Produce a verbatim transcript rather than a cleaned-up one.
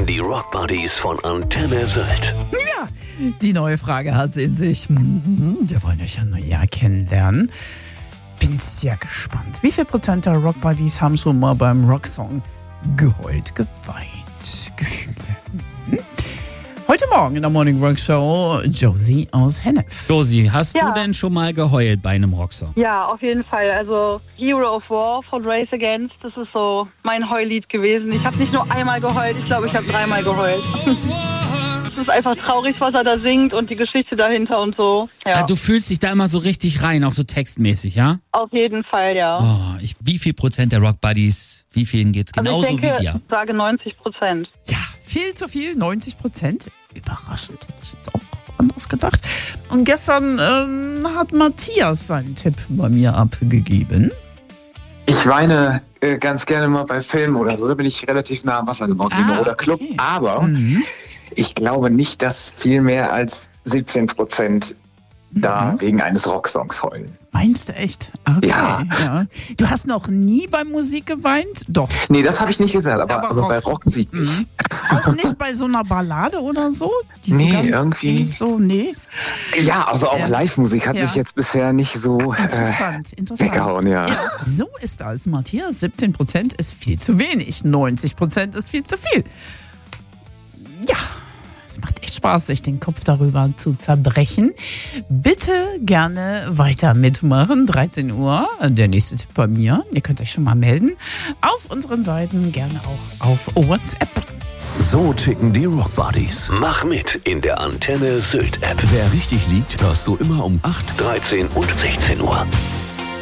die Rock Buddies von Antenne Sylt. Ja, die neue Frage hat sie in sich. Mhm, wir wollen euch ja neu ja kennenlernen. Bin sehr gespannt. Wie viel Prozent der Rock Buddies haben schon mal beim Rocksong geheult, geweint, Gefühle? Mhm. Heute Morgen in der Morning Rock Show Josie aus Hennef. Josie, hast Ja. du denn schon mal geheult bei einem Rocksong? Ja, auf jeden Fall. Also Hero of War von Race Against, das ist so mein Heullied gewesen. Ich habe nicht nur einmal geheult, ich glaube, ich habe dreimal geheult. Es ist einfach traurig, was er da singt und die Geschichte dahinter und so. Ja, Ah, du fühlst dich da immer so richtig rein, auch so textmäßig, ja? auf jeden Fall, ja. Oh, ich, wie viel Prozent der Rock Buddies, wie vielen geht's genauso also ich denke, wie dir? ich sage neunzig Prozent. Ja, viel zu viel, neunzig Prozent. Überraschend, hätte ich jetzt auch anders gedacht. Und gestern ähm, hat Matthias seinen Tipp bei mir abgegeben. Ich weine äh, ganz gerne mal bei Filmen oder so. Da bin ich relativ nah am Wasser gebaut, wie Ah, im Oder Club. okay. Aber Mhm. ich glaube nicht, dass viel mehr als siebzehn Prozent da Mhm. wegen eines Rocksongs heulen. Meinst du echt? Okay, Ja. ja. Du hast noch nie bei Musik geweint? Doch. Nee, das habe ich nicht gesagt, aber, Aber also bei Rock. Rockmusik nicht. Mhm. Auch nicht bei so einer Ballade oder so? Die Nee, so ganz irgendwie- So, nee. Ja, also auch Ja. Live-Musik hat Ja. mich jetzt bisher nicht so äh, Interessant, interessant. weggehauen, ja. Ja, so ist das, Matthias. siebzehn Prozent ist viel zu wenig. neunzig Prozent ist viel zu viel. Ja, es macht echt Spaß, sich den Kopf darüber zu zerbrechen. Bitte gerne weiter mitmachen. dreizehn Uhr, der nächste Tipp bei mir. Ihr könnt euch schon mal melden. Auf unseren Seiten, gerne auch auf WhatsApp. So ticken die Rock Buddies. Mach mit in der Antenne Sylt App. Wer richtig liegt, hörst du immer um acht. dreizehn und sechzehn Uhr.